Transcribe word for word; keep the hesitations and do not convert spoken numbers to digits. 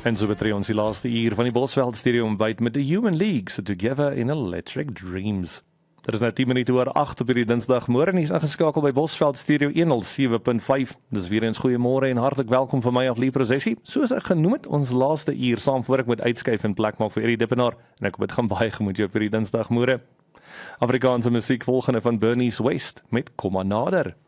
En so betree ons die laaste uur van die Bosveld Stereo ontbyt met The Human League, so Together in Electric Dreams. Dit is nou tien minute oor agt op hierdie Dinsdagmôre en is ingeskakel by Bosveld Stereo honderd sewe punt vyf. Dis weer eens goeiemôre en hartlik welkom van my af Lee Prosessie. Soos ek genoem het, ons laaste uur saam voor ek moet uitskuif en plek maak vir Eddie Dippenaar en ek hoop dit gaan baie gemoed jou op hierdie Dinsdagmôre. Afrikaanse musiek volgende van Bernice West met Kom maar nader.